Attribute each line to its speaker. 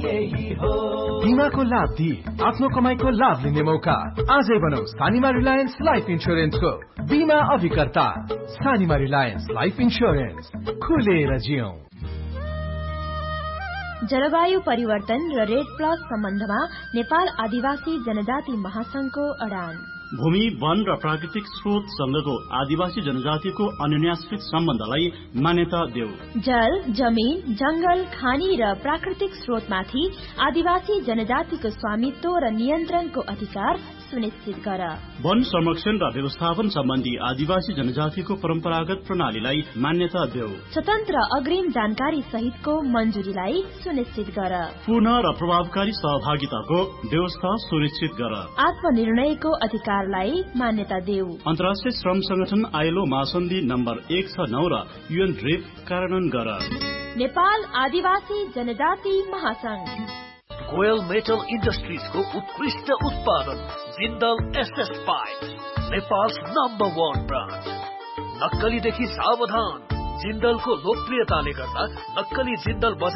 Speaker 1: यही हो।
Speaker 2: बीमाको लाभ दिई आफ्नो कमाईको लाभ लिने मौका। आजै बनाऊ सानीमा रिलायन्स लाइफ इन्स्योरेन्सको बीमा अभिकर्ता। सानीमा रिलायन्स लाइफ इन्स्योरेन्स, खुलेर जियौं।
Speaker 3: जलवायु परिवर्तन र रेड प्लस सम्बन्धमा नेपाल आदिवासी जनजाति महासंघको अडान।
Speaker 4: भूमि, वन र प्राकृतिक स्रोतसँगको आदिवासी जनजातिको अन्योन्याश्रित सम्बन्धलाई मान्यता देऊ।
Speaker 3: जल, जमीन, जंगल, खानी र प्राकृतिक स्रोतमाथि आदिवासी जनजातिको स्वामित्व र नियन्त्रणको अधिकार सुनिश्चित गर।
Speaker 4: वन संरक्षण र व्यवस्थापन सम्बन्धी आदिवासी जनजातिको परम्परागत प्रणालीलाई मान्यता देऊ।
Speaker 3: स्वतन्त्र अग्रिम जानकारी सहितको मञ्जुरीलाई सुनिश्चित गर।
Speaker 4: पूर्ण र प्रभावकारी सहभागिताको व्यवस्था सुनिश्चित गर।
Speaker 3: आत्मनिर्णयको अधिकारलाई मान्यता देऊ।
Speaker 4: अन्तर्राष्ट्रिय श्रम संगठन आईएलओ महासन्धि नम्बर 169 र यूएनड्रिप कार्यान्वयन गर।
Speaker 3: नेपाल आदिवासी जनजाति महासंघ।
Speaker 1: गोयल मेटल इन्डस्ट्रीज को उत्कृष्ट उत्पादन Jindal SS pipe, Nepals number 1 brand. नक्कलीदेखि सावधान। जिन्दलको लोकप्रियताले गर्दा नक्कली जिन्दल